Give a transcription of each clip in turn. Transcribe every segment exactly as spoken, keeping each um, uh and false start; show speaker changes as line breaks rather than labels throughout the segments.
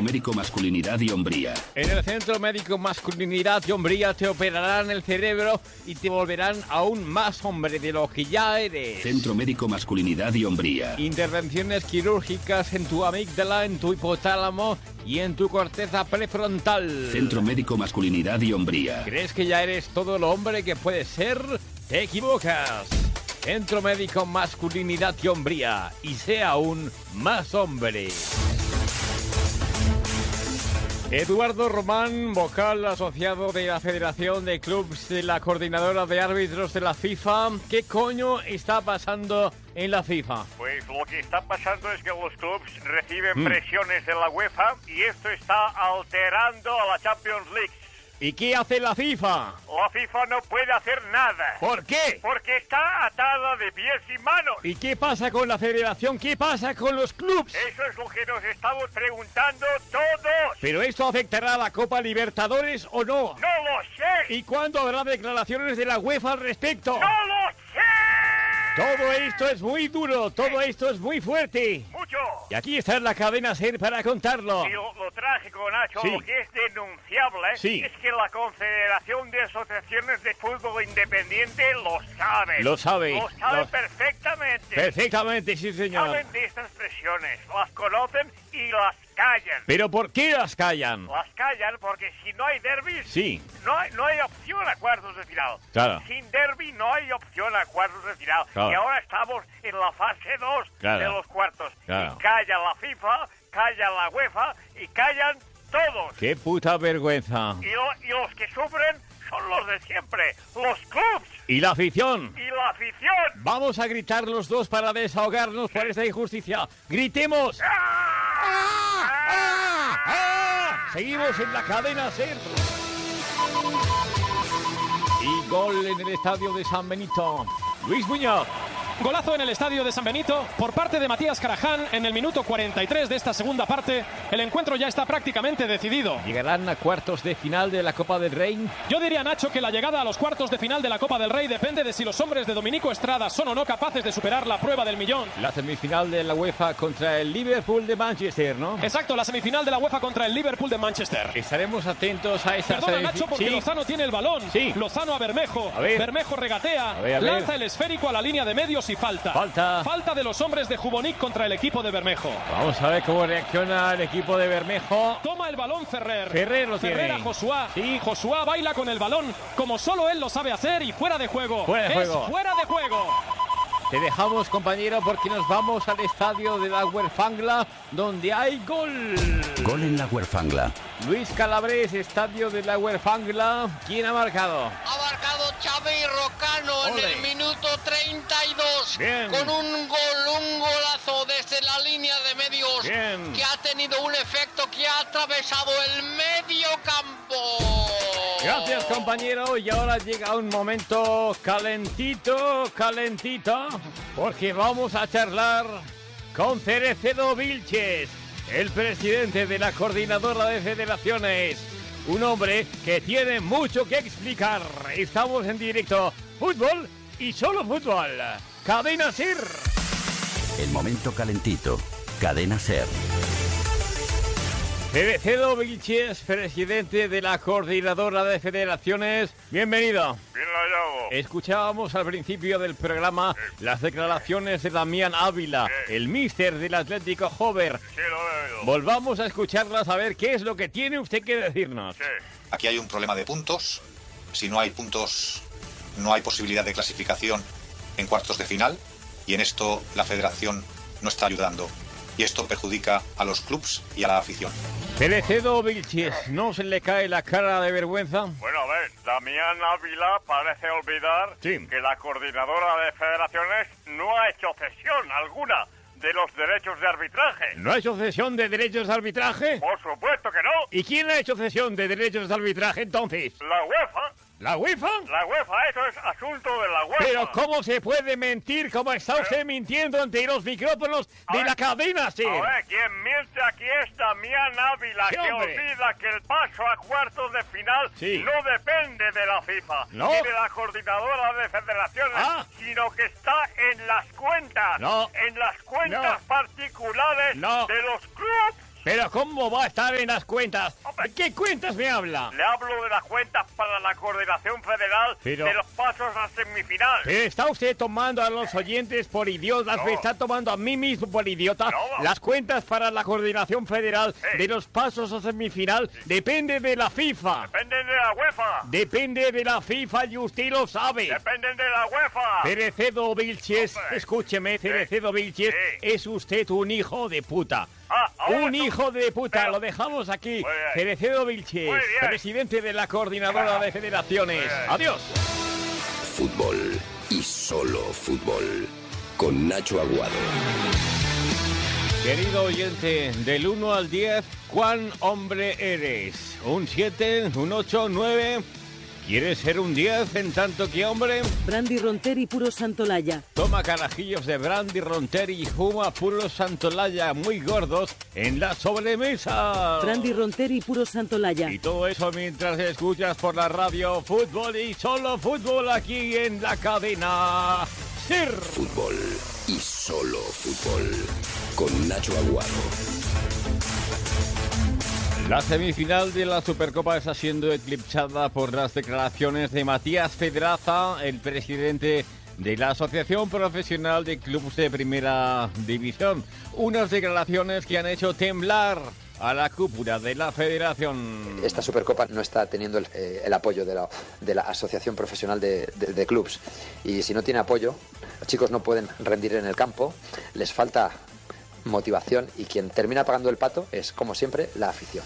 Médico Masculinidad y Hombría.
En el Centro Médico Masculinidad y Hombría te operarán el cerebro y te volverán aún más hombre de lo que ya eres.
Centro Médico Masculinidad y Hombría.
Intervenciones quirúrgicas en tu amígdala, en tu hipotálamo y en tu corteza prefrontal.
Centro Médico Masculinidad y Hombría.
¿Crees que ya eres todo el hombre que puedes ser? ¡Te equivocas! Centro Médico Masculinidad y Hombría. Y sea aún más hombre. Eduardo Román, vocal asociado de la Federación de Clubs de la Coordinadora de Árbitros de la FIFA. ¿Qué coño está pasando en la FIFA?
Pues lo que está pasando es que los clubs reciben
Mm.
presiones de la UEFA y esto está alterando a la Champions League.
¿Y qué hace la FIFA?
La FIFA no puede hacer nada.
¿Por qué?
Porque está atada de pies y manos.
¿Y qué pasa con la federación? ¿Qué pasa con los clubs?
Eso es lo que nos estamos preguntando todos.
¿Pero esto afectará a la Copa Libertadores o no?
¡No lo sé!
¿Y cuándo habrá declaraciones de la UEFA al respecto?
¡No lo sé!
Todo esto es muy duro, todo esto es muy fuerte.
¡Mucho!
Y aquí está en la cadena SER para contarlo.
Y lo, lo trágico, Nacho,
Sí.
lo que es denunciable
Sí.
es que la Confederación de Asociaciones de Fútbol Independiente lo sabe.
Lo sabe.
Lo sabe
Lo-
perfectamente.
Perfectamente, sí, señor.
Saben de estas presiones, las conocen y las callan.
¿Pero por qué las callan?
Las callan porque si no hay derbis,
Sí.
no, hay, no hay opción a cuartos de final.
Claro.
Sin derbi no hay opción a cuartos de final.
Claro.
Y ahora estamos en la fase dos
Claro.
de los cuartos.
Claro.
Y calla la FIFA, calla la UEFA y callan todos.
¡Qué puta vergüenza!
Y, lo- y los que sufren son los de siempre, los clubs
¿Y la afición?
y la afición.
Vamos a gritar los dos para desahogarnos por esta injusticia. ¡Gritemos! ¡Ah! ¡Ah! ¡Ah! Seguimos en la cadena SER. Y gol en el estadio de San Benito. Luis Muñoz.
Golazo en el estadio de San Benito por parte de Matías Caraján en el minuto cuarenta y tres de esta segunda parte. El encuentro ya está prácticamente decidido.
¿Llegarán a cuartos de final de la Copa del Rey?
Yo diría, Nacho, que la llegada a los cuartos de final de la Copa del Rey depende de si los hombres de Dominico Estrada son o no capaces de superar la prueba del millón.
La semifinal de la UEFA contra el Liverpool de Manchester, ¿no?
Exacto, la semifinal de la UEFA contra el Liverpool de Manchester.
Estaremos atentos a esa
Perdona,
semifi-
Nacho, porque
Sí.
Lozano tiene el balón.
Sí.
Lozano a Bermejo.
A ver.
Bermejo regatea.
A ver, a ver.
Lanza el esférico a la línea de medios y falta.
Falta.
Falta de los hombres de Jubonic contra el equipo de Bermejo.
Vamos a ver cómo reacciona el equipo de Bermejo.
Toma el balón Ferrer.
Ferrer lo
Ferrer
tiene.
a Josuá.
Sí.
Josuá baila con el balón como solo él lo sabe hacer y fuera de juego.
Fuera de
es
juego.
fuera de juego.
Te dejamos, compañero, porque nos vamos al estadio de la Huerfangla, donde hay gol.
Gol en la Huerfangla.
Luis Calabres, estadio de la Huerfangla. ¿Quién ha marcado?
Ha marcado Xavi Rocano en
Ole.
el minuto treinta y dos
Bien.
con un gol, un golazo desde la línea de medios
Bien.
que ha tenido un efecto que ha atravesado el medio campo.
Gracias, compañero. Y ahora llega un momento calentito, calentito, porque vamos a charlar con Cerecedo Vilches, el presidente de la Coordinadora de Federaciones. Un hombre que tiene mucho que explicar. Estamos en directo. Fútbol y solo fútbol. Cadena SER.
El momento calentito. Cadena SER.
Cerecedo Vilches, presidente de la Coordinadora de Federaciones. Bienvenido.
Bien lo hago.
Escuchábamos al principio del programa las declaraciones de Damián Ávila, el míster del Atlético Jover.
Sí, lo he oído.
Volvamos a escucharlas a ver qué es lo que tiene usted que decirnos.
Sí.
Aquí hay un problema de puntos. Si no hay puntos, no hay posibilidad de clasificación en cuartos de final. Y en esto la federación no está ayudando. Y esto perjudica a los clubs y a la afición.
Cerecedo Vilches, ¿no se le cae la cara de vergüenza?
Bueno, a ver, Damián Ávila parece olvidar
Sí.
que la coordinadora de federaciones no ha hecho cesión alguna de los derechos de arbitraje.
¿No ha hecho cesión de derechos de arbitraje?
Por supuesto que no.
¿Y quién ha hecho cesión de derechos de arbitraje entonces?
La UEFA,
¿La UEFA?
la UEFA, eso es asunto de la UEFA.
Pero ¿cómo se puede mentir como está usted mintiendo ante los micrófonos
A
de
ver.
la cadena, sí?
A ver, quien miente aquí es Damián Ávila,
Sí,
que
hombre.
olvida que el paso a cuartos de final
Sí.
no depende de la FIFA
No.
ni de la coordinadora de federaciones,
Ah.
sino que está en las cuentas,
No.
en las cuentas
No.
particulares
No.
de los clubes.
Pero ¿cómo va a estar en las cuentas?
Hombre.
¿De qué cuentas me habla?
Le hablo de las cuentas para la Coordinación Federal
Pero-
de los pasos a semifinal.
Pero está usted tomando a los oyentes por idiotas,
No.
me está tomando a mí mismo por idiota.
No.
Las cuentas para la Coordinación Federal
Sí.
de los pasos a semifinal depende de la FIFA.
Dependen de la UEFA.
Depende de la FIFA y usted lo sabe.
Dependen de la UEFA.
Cerecedo Vilches,
Hombre.
escúcheme, Cerecedo Vilches,
Sí.
es usted un hijo de puta.
Ah, ahora
Un
tú-
hijo de puta,
Pero-
lo dejamos aquí.
Muy bien.
Cerecedo Vilches,
Muy bien.
presidente de la Coordinadora de Federaciones.
bien.
Adiós.
Fútbol y solo fútbol. Con Nacho Aguado.
Querido oyente, del uno al diez, ¿cuán hombre eres? ¿Un siete, un ocho, nueve? ¿Quieres ser un diez en tanto que hombre?
Brandy Ronter y puro Santolaya.
Toma carajillos de brandy Ronter y fuma puros Santolaya muy gordos en la sobremesa.
Brandy Ronter y puro Santolaya.
Y todo eso mientras escuchas por la radio fútbol y solo fútbol aquí en la cadena SER.
Fútbol y solo fútbol. Con Nacho Aguado.
La semifinal de la Supercopa está siendo eclipsada por las declaraciones de Matías Pedraza, el presidente de la Asociación Profesional de Clubes de Primera División. Unas declaraciones que han hecho temblar a la cúpula de la federación.
Esta Supercopa no está teniendo el, eh, el apoyo de la, de la Asociación Profesional de, de, de Clubs. Y si no tiene apoyo, los chicos no pueden rendir en el campo, les falta motivación y quien termina pagando el pato es, como siempre, la afición.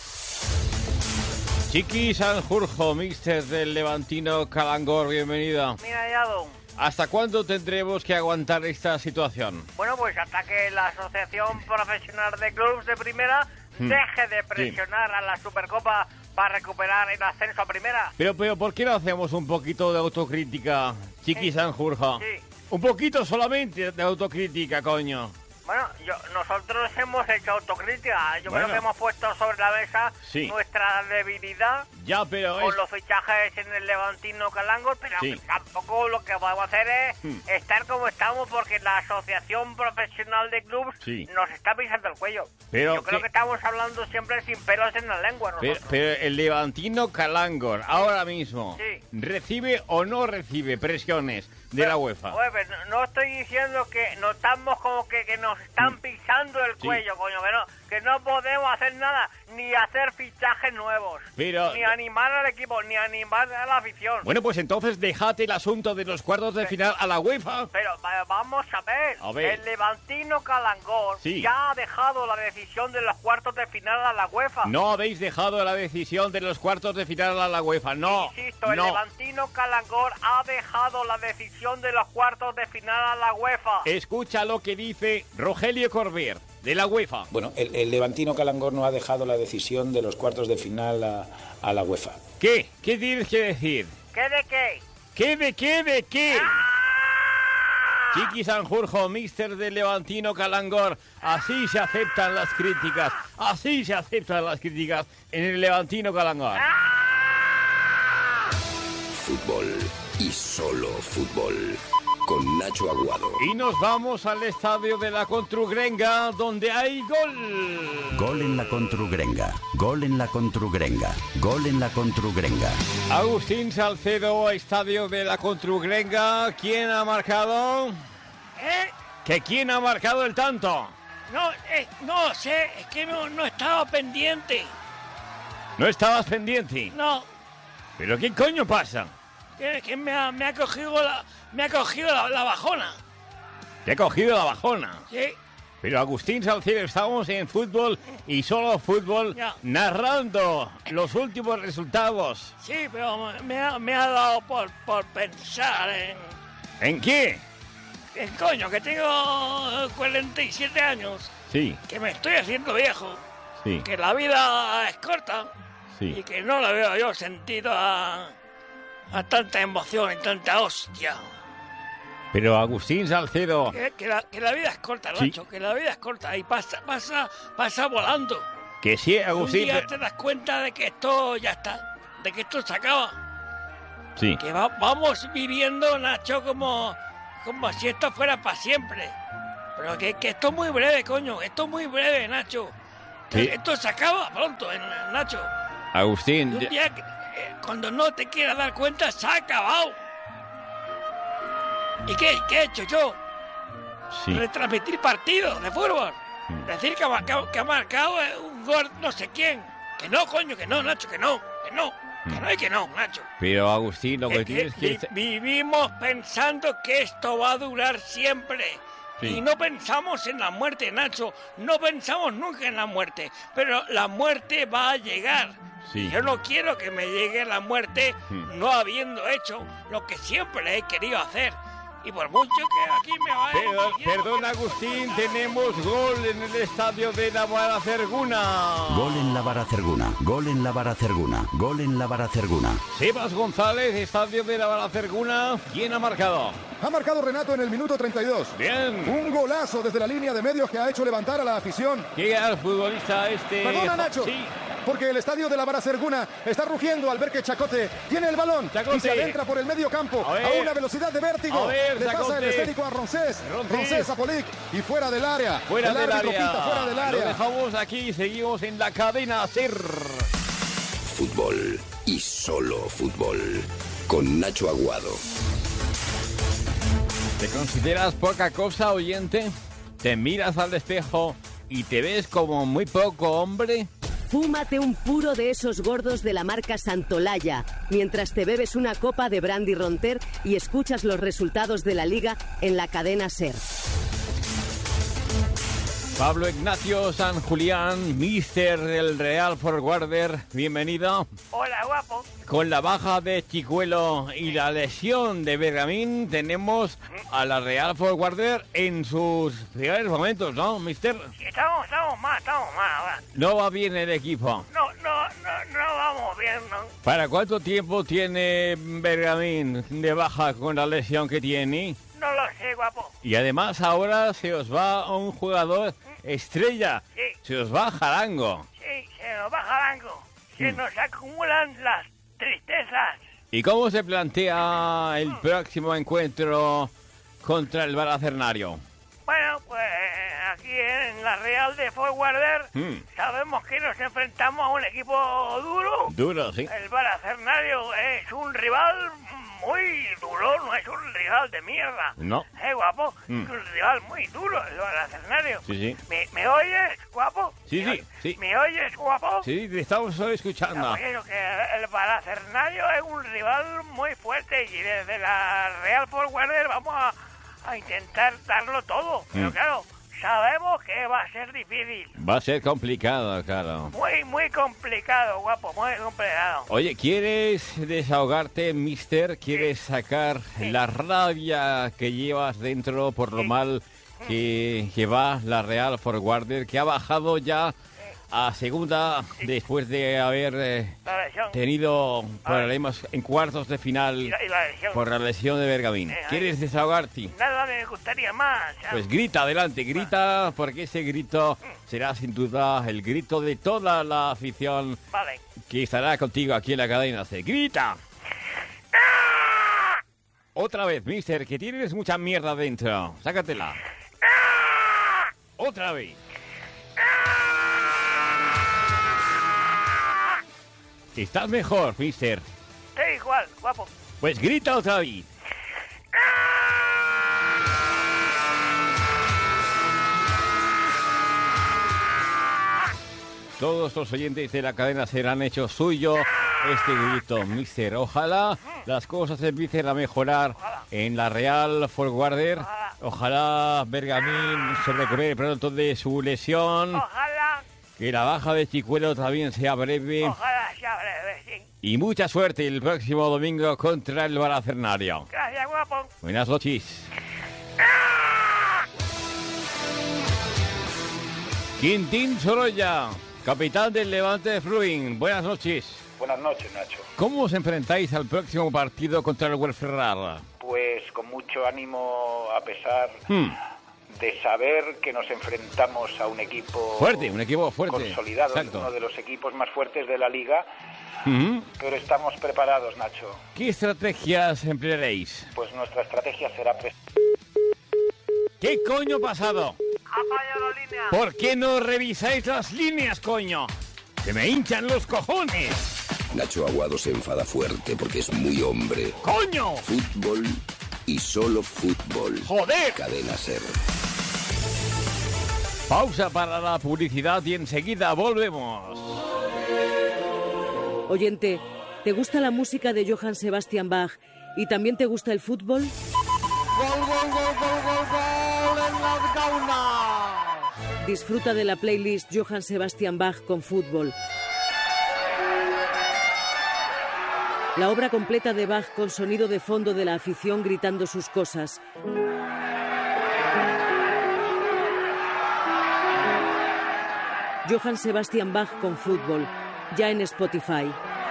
Chiqui Sanjurjo, míster del Levantino Calangor, bienvenida.
Mira, Yado.
¿Hasta cuándo tendremos que aguantar esta situación?
Bueno, pues hasta que la Asociación Profesional de Clubs de Primera
Hmm.
deje de presionar a la Supercopa para recuperar el ascenso a Primera.
Pero, pero, ¿por qué no hacemos un poquito de autocrítica, Chiqui
Sí.
Sanjurjo?
Sí.
Un poquito solamente de autocrítica, coño.
Bueno, yo, nosotros hemos hecho autocrítica. Yo
Bueno.
creo que hemos puesto sobre la mesa
Sí.
nuestra debilidad
Ya, pero
con
es...
los fichajes en el Levantino Calangor, pero
Sí.
tampoco lo que podemos hacer es
Hmm.
estar como estamos porque la Asociación Profesional de Clubs
Sí.
nos está pisando el cuello.
Pero
Yo creo
que-
que estamos hablando siempre sin pelos en la lengua
Pero,
nosotros.
pero el Levantino Calangor, ahora mismo,
Sí.
¿recibe o no recibe presiones de la UEFA?
Oye, pero no, no estoy diciendo que notamos como que, que nos están pisando el
Sí.
cuello, coño, que no, que no podemos hacer nada, ni hacer fichajes nuevos,
Pero-
ni animar al equipo, ni animar a la afición.
Bueno, pues entonces déjate el asunto de los cuartos de final a la UEFA.
Pero va- vamos a ver,
A ver.
el Levantino Calangor
Sí.
ya ha dejado la decisión de los cuartos de final a la UEFA.
No habéis dejado la decisión de los cuartos de final a la UEFA, no.
Insisto, el
no.
Levantino Calangor ha dejado la decisión de los cuartos de final a la UEFA.
Escucha lo que dice Rogelio Corbier, de la UEFA.
Bueno, el, el Levantino Calangor no ha dejado la decisión de los cuartos de final a, a la UEFA.
¿Qué? ¿Qué tienes que decir?
¿Qué de qué?
¿Qué de qué de qué? Chiqui Sanjurjo, míster del Levantino Calangor, así se aceptan las críticas, así se aceptan las críticas en el Levantino Calangor.
Fútbol y solo fútbol. Con Nacho Aguado.
Y nos vamos al estadio de la Contrugrenga, donde hay gol.
Gol en la Contrugrenga. Gol en la Contrugrenga. Gol en la Contrugrenga.
Agustín Salcedo, estadio de la Contrugrenga. ¿Quién ha marcado?
¿Eh?
¿Que quién ha marcado el tanto?
No, eh, no sé, es que no, no estaba pendiente.
¿No estabas pendiente?
No,
¿Pero qué coño pasa?
que, que me, ha, me ha cogido la, me ha cogido la, la bajona.
Te ha cogido la bajona.
Sí,
Pero Agustín Salcedo, estamos en fútbol y solo fútbol,
Ya.
narrando los últimos resultados.
sí, pero me ha, me ha dado por, por pensar en,
¿En qué?
en coño, que tengo cuarenta y siete años,
Sí,
que me estoy haciendo viejo,
sí,
que la vida es corta y
sí.
que no le veo yo sentido a, a tanta emoción y tanta hostia.
Pero Agustín Salcedo,
Que, que la, que la vida es corta,
Sí.
Nacho, que la vida es corta y pasa, pasa, pasa volando.
que sí,
Un
Agustín...
día te das cuenta de que esto ya está, de que esto se acaba.
Sí,
Que va- vamos viviendo, Nacho, como, como si esto fuera para siempre. Pero que, que esto es muy breve, coño, esto es muy breve, Nacho.
Sí.
Esto se acaba pronto, eh, Nacho.
Agustín,
Un día, que, eh, cuando no te quieras dar cuenta, se ha acabado. ¿Y qué, qué he hecho yo?
sí.
Retransmitir partidos de fútbol.
Mm.
Decir que ha marcado, que ha marcado eh, un gol no sé quién. Que no, coño, que no, Nacho, que no, que no.
Mm.
Que no hay que no, Nacho.
Pero Agustín, lo que
Es
tienes
que
que...
vi- vivimos pensando que esto va a durar siempre.
Sí.
Y no pensamos en la muerte, Nacho. No pensamos nunca en la muerte. Pero la muerte va a llegar.
Sí.
Yo no quiero que me llegue la muerte
Hmm.
no habiendo hecho lo que siempre he querido hacer. Y por mucho que aquí me vaya...
Perdón, perdón, Agustín, tenemos gol en el estadio de la Baracerguna.
Gol en la Baracerguna, gol en la Baracerguna, gol en la Baracerguna.
Sebas González, estadio de la Baracerguna. ¿Quién ha marcado?
Ha marcado Renato en el minuto treinta y dos.
Bien.
Un golazo desde la línea de medios que ha hecho levantar a la afición.
¿Qué al futbolista este?
Perdona, Nacho.
Sí.
Porque el estadio de la Baracerguna está rugiendo al ver que Chacote tiene el balón
Chacote.
y se adentra por el medio campo
A
a,
ver.
una velocidad de vértigo.
A ver,
Le pasa
Chacote.
el esférico a Roncés.
Roncés.
Roncés a Polic y fuera del área.
Fuera
el
del
árbitro
área.
pita fuera del
Lo
área.
dejamos aquí y seguimos en la cadena SER.
Fútbol y solo fútbol. Con Nacho Aguado.
¿Te consideras poca cosa, oyente? ¿Te miras al espejo y te ves como muy poco hombre?
Fúmate un puro de esos gordos de la marca Santolaya, mientras te bebes una copa de brandy Ronter y escuchas los resultados de la Liga en la cadena SER.
Pablo Ignacio San Julián, míster del Real Forwarder, bienvenido.
Hola, guapo.
Con la baja de Chicuelo y la lesión de Bergamín, tenemos a la Real Forwarder en sus peores momentos, ¿no, mister?
Sí, estamos, estamos mal, estamos mal ahora.
No va bien el equipo.
No, no, no, no vamos bien, ¿no?
¿Para cuánto tiempo tiene Bergamín de baja con la lesión que tiene?
No lo sé, guapo.
Y además ahora se os va un jugador estrella.
Sí.
Se os va Jarango.
Sí, se nos va Jarango. Se
Mm.
nos acumulan las tristezas.
¿Y cómo se plantea el próximo encuentro contra el Baracernario?
Bueno, pues aquí en la Real de Forwarder
Mm.
sabemos que nos enfrentamos a un equipo duro.
Duro, sí.
El Baracernario es un rival muy duro, no es un rival de mierda.
No.
Eh, guapo,
Mm.
es un rival muy duro, el Baracernario.
Sí, sí.
¿Me, ¿Me oyes, guapo?
Sí,
¿Me
sí,
oy-
sí.
¿Me oyes, guapo?
Sí, te estamos escuchando.
No, quiero que el Baracernario es un rival muy fuerte y desde la Real Forwarder vamos a, a intentar darlo todo. Pero
Mm.
claro, sabemos que va a ser difícil.
Va a ser complicado, claro.
Muy, muy complicado, guapo, muy complicado.
Oye, ¿quieres desahogarte, mister? ¿Quieres sacar la rabia que llevas dentro por lo mal que, que va la Real Forwarder, que ha bajado ya a segunda después de haber eh,
La lesión.
tenido problemas en cuartos de final
Y la, y la lesión.
por la lesión de Bergamín?
Eh,
¿Quieres desahogarte?
Nada me gustaría más. ¿sabes?
Pues grita, adelante, grita, porque ese grito será sin duda el grito de toda la afición
Vale.
que estará contigo aquí en la cadena C. ¡Grita! Otra vez, mister, que tienes mucha mierda dentro. Sácatela. Otra vez. Estás mejor, mister.
Estoy igual, guapo.
Pues grita otra vez. Todos los oyentes de la cadena serán hecho suyo este grito, mister. Ojalá las cosas empiecen a mejorar en la Real Forwarder. Ojalá Bergamín se recupere pronto de su lesión.
Ojalá,
Que la baja de Chicuelo también sea breve.
ojalá sea breve, sí.
Y mucha suerte el próximo domingo contra el Baracernario.
Gracias, guapo.
Buenas noches. Quintín Sorolla, capitán del Levante de Fruin. Buenas noches.
Buenas noches, Nacho.
¿Cómo os enfrentáis al próximo partido contra el Huelferrara?
Pues con mucho ánimo, a pesar
Hmm.
de saber que nos enfrentamos a un equipo
Fuerte, un equipo fuerte.
consolidado,
Exacto.
uno de los equipos más fuertes de la liga,
Ujú.
pero estamos preparados, Nacho.
¿Qué estrategias emplearéis?
Pues nuestra estrategia será... pre-
¿Qué coño ha pasado? ¿Por qué no revisáis las líneas, coño? ¡Se me hinchan los cojones!
Nacho Aguado se enfada fuerte porque es muy hombre.
¡Coño!
Fútbol y solo fútbol.
¡Joder!
Cadena Ser.
Pausa para la publicidad y enseguida volvemos.
Oyente, ¿te gusta la música de Johann Sebastian Bach y también te gusta el fútbol?
¡Gol, gol, gol, gol, gol, gol en las gaunas!
Disfruta de la playlist Johann Sebastian Bach con fútbol. La obra completa de Bach con sonido de fondo de la afición gritando sus cosas. Johann Sebastian Bach con fútbol, ya en Spotify.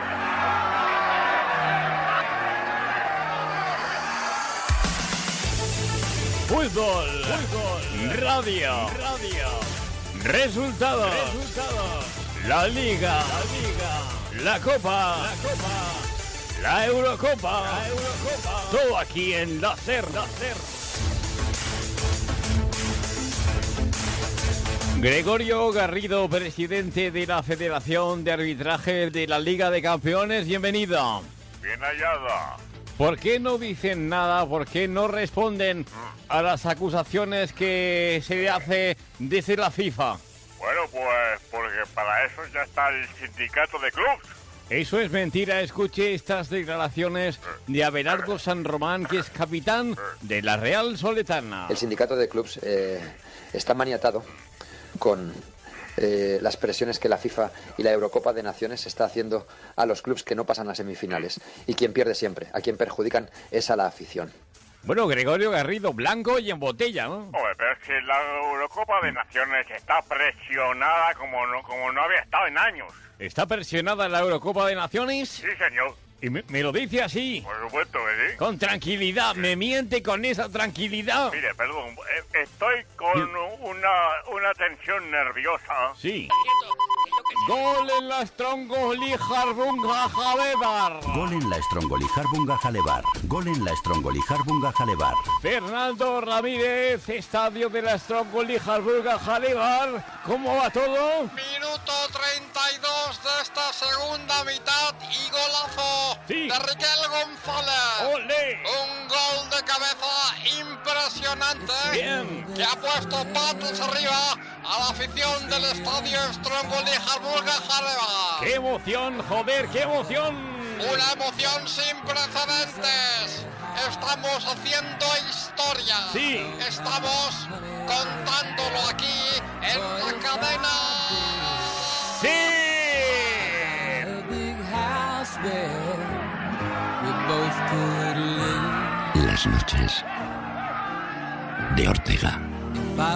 Fútbol, fútbol, radio, radio, resultados, resultados, la Liga, la Liga, la Copa, la Copa, la Eurocopa, la Eurocopa, todo aquí en la SER, la SER. Gregorio Garrido, presidente de la Federación de Arbitraje de la Liga de Campeones, bienvenido.
Bien hallada.
¿Por qué no dicen nada? ¿Por qué no responden a las acusaciones que se le hace desde la FIFA?
Bueno, pues porque para eso ya está el sindicato de clubes.
Eso es mentira. Escuche estas declaraciones de Abelardo San Román, que es capitán de la Real Soletana.
El sindicato de clubes eh, está maniatado con eh, las presiones que la FIFA y la Eurocopa de Naciones está haciendo a los clubes que no pasan las semifinales. Y quien pierde siempre, a quien perjudican, es a la afición.
Bueno, Gregorio Garrido, blanco y en botella, ¿no?
Hombre, pero es que la Eurocopa de Naciones está presionada como no, como no había estado en años.
¿Está presionada la Eurocopa de Naciones?
Sí, señor.
¿Y me, me lo dice así?
Por supuesto que sí.
Con tranquilidad, me miente con esa tranquilidad.
Mire, perdón, eh, estoy con una, una tensión nerviosa.
Sí. Gol en la Strongoli-Harbunga Jalebar.
Gol en la Strongoli-Harbunga Jalebar. Gol en la Strongoli-Harbunga Jalebar.
Fernando Ramírez, estadio de la Strongoli-Harbunga Jalebar. ¿Cómo va todo?
Minuto treinta y dos de esta segunda mitad y golazo
sí.
de Riquel González.
¡Olé!
Un gol de cabeza impresionante.
Bien.
Que ha puesto patas arriba a la afición del estadio Strongoli-Harbunga Jalebar.
¡Qué emoción, joder, qué emoción!
Una emoción sin precedentes. Estamos haciendo historia.
Sí.
Estamos contándolo aquí en la cadena.
¡Sí!
Las noches de Ortega.